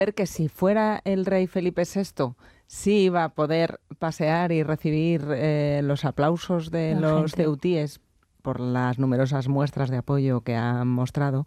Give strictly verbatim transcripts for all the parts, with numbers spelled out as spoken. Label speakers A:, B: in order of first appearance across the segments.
A: Que si fuera el rey Felipe sexto, sí iba a poder pasear y recibir eh, los aplausos de la los gente. Ceutíes por las numerosas muestras de apoyo que han mostrado,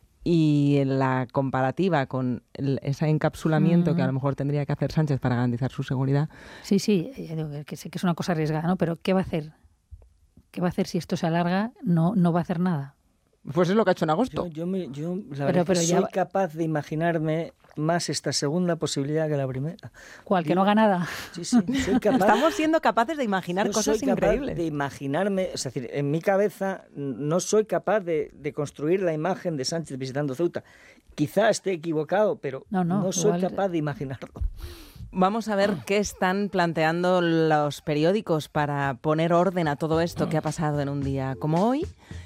A: y en la comparativa con el, ese encapsulamiento mm. que a lo mejor tendría que hacer Sánchez para garantizar su seguridad.
B: Sí, sí, digo que sé que es una cosa arriesgada, ¿no? Pero ¿qué va a hacer? ¿Qué va a hacer si esto se alarga? No, no va a hacer nada.
A: Pues es lo que ha hecho en agosto.
C: Yo, yo, me, yo la pero, verdad pero soy ya... capaz de imaginarme más esta segunda posibilidad que la primera.
B: ¿Cuál?
C: Yo,
B: ¿Que no haga nada?
C: Sí, sí, soy capaz.
A: Estamos siendo capaces de imaginar
C: yo
A: cosas
C: soy capaz
A: increíbles.
C: de imaginarme, es decir, en mi cabeza no soy capaz de, de construir la imagen de Sánchez visitando Ceuta. Quizá esté equivocado, pero no, no, no soy igual... capaz de imaginarlo.
A: Vamos a ver qué están planteando los periódicos para poner orden a todo esto que ha pasado en un día como hoy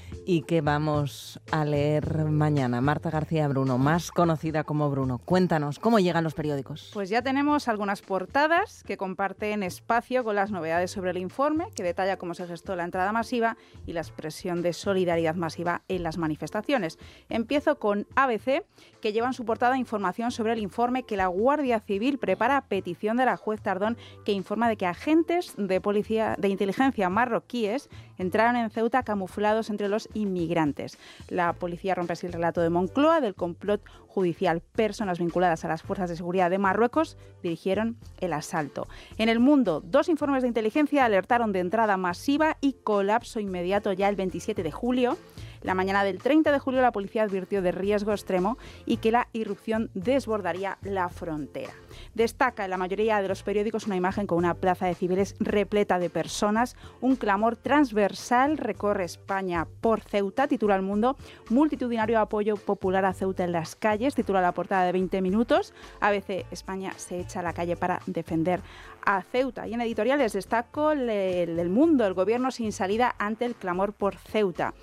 A: y que vamos a leer mañana. Marta García Bruno, más conocida como Bruno, cuéntanos, ¿cómo llegan los periódicos?
D: Pues ya tenemos algunas portadas que comparten espacio con las novedades sobre el informe, que detalla cómo se gestó la entrada masiva y la expresión de solidaridad masiva en las manifestaciones. Empiezo con A B C, que lleva en su portada información sobre el informe que la Guardia Civil prepara a petición de la juez Tardón, que informa de que agentes de policía de inteligencia marroquíes entraron en Ceuta camuflados entre los inmigrantes. La policía rompe así el relato de Moncloa del complot judicial. Personas vinculadas a las fuerzas de seguridad de Marruecos dirigieron el asalto. En El Mundo, dos informes de inteligencia alertaron de entrada masiva y colapso inmediato ya el veintisiete de julio. La mañana del treinta de julio la policía advirtió de riesgo extremo y que la irrupción desbordaría la frontera. Destaca en la mayoría de los periódicos una imagen con una plaza de Cibeles repleta de personas. Un clamor transversal recorre España por Ceuta, titula El Mundo. Multitudinario apoyo popular a Ceuta en las calles, titula la portada de veinte minutos. A B C, España se echa a la calle para defender a Ceuta. Y en editoriales destaco el del Mundo, el gobierno sin salida ante el clamor por Ceuta.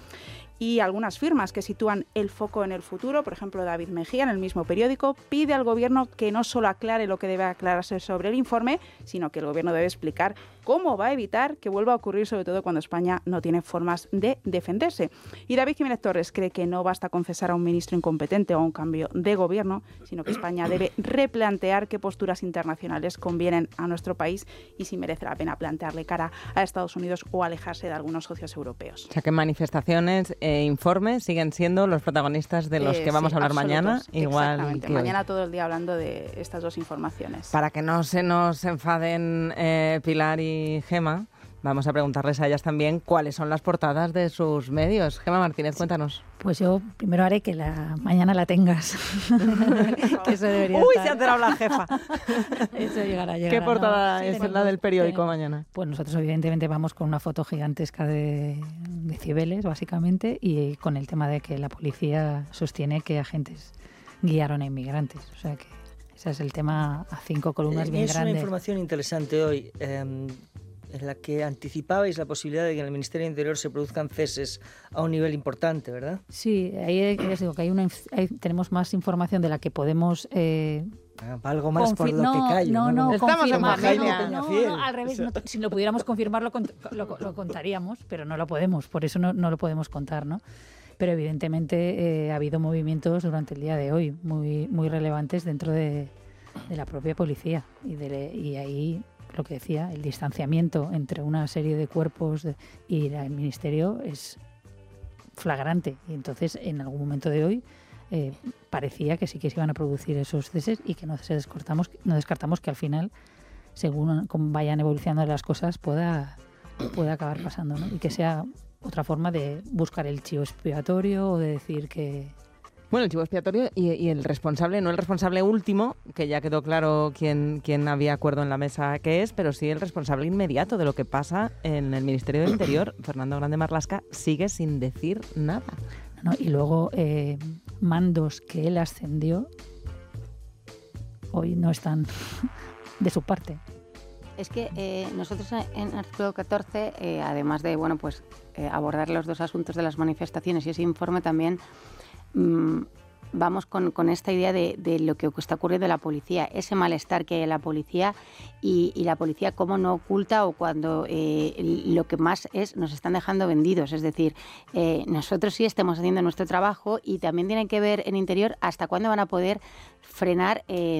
D: Y algunas firmas que sitúan el foco en el futuro, por ejemplo David Mejía en el mismo periódico, pide al gobierno que no solo aclare lo que debe aclararse sobre el informe, sino que el gobierno debe explicar cómo va a evitar que vuelva a ocurrir, sobre todo cuando España no tiene formas de defenderse. Y David Jiménez Torres cree que no basta con cesar a un ministro incompetente o a un cambio de gobierno, sino que España debe replantear qué posturas internacionales convienen a nuestro país y si merece la pena plantearle cara a Estados Unidos o alejarse de algunos socios europeos.
A: O sea que manifestaciones e informes siguen siendo los protagonistas de los eh, que vamos sí, a hablar mañana, igual que
D: mañana
A: hoy.
D: Todo el día hablando de estas dos informaciones.
A: Para que no se nos enfaden eh, Pilar y Gema, vamos a preguntarles a ellas también cuáles son las portadas de sus medios. Gema Martínez, cuéntanos.
B: Pues yo primero haré que la mañana la tengas. Que eso debería
A: Uy,
B: estar.
A: se ha enterado la jefa.
B: Eso llegará, llegará.
A: ¿Qué portada
B: no,
A: es
B: tenemos,
A: la del periódico
B: tenemos.
A: mañana?
B: Pues nosotros evidentemente vamos con una foto gigantesca de, de Cibeles, básicamente, y con el tema de que la policía sostiene que agentes guiaron a inmigrantes. O sea que ese es el tema a cinco columnas
C: eh,
B: bien
C: es
B: grandes.
C: Es una información interesante hoy. Eh, en la que anticipabais la posibilidad de que en el Ministerio de Interior se produzcan ceses a un nivel importante, ¿verdad?
B: Sí, ahí les digo que hay una, ahí tenemos más información de la que podemos... Eh,
C: algo más Confi- por lo
B: no,
C: que callo.
B: No, no, no,
A: estamos en
B: no, no, no, al revés. No, si lo pudiéramos confirmar lo, lo, lo contaríamos, pero no lo podemos, por eso no, no lo podemos contar, ¿no? Pero evidentemente eh, ha habido movimientos durante el día de hoy muy, muy relevantes dentro de, de la propia policía y, de, y ahí... lo que decía, el distanciamiento entre una serie de cuerpos de, y el ministerio es flagrante. Y entonces, en algún momento de hoy, eh, parecía que sí que se iban a producir esos ceses y que no, se descartamos, no descartamos que al final, según vayan evolucionando las cosas, pueda, pueda acabar pasando, ¿no? Y que sea otra forma de buscar el chivo expiatorio o de decir que...
A: Bueno, el chivo expiatorio y, y el responsable, no el responsable último, que ya quedó claro quién, quién había acuerdo en la mesa que es, pero sí el responsable inmediato de lo que pasa en el Ministerio del Interior. Fernando Grande Marlaska sigue sin decir nada.
B: No, y luego eh, mandos que él ascendió hoy no están de su parte.
E: Es que eh, nosotros en artículo catorce, eh, además de bueno pues eh, abordar los dos asuntos de las manifestaciones y ese informe también... Mm, vamos con, con esta idea de, de lo que está ocurriendo en la policía, ese malestar que hay en la policía y, y la policía cómo no oculta o cuando eh, lo que más es, nos están dejando vendidos. Es decir, eh, nosotros sí estamos haciendo nuestro trabajo y también tienen que ver en interior hasta cuándo van a poder frenar eh,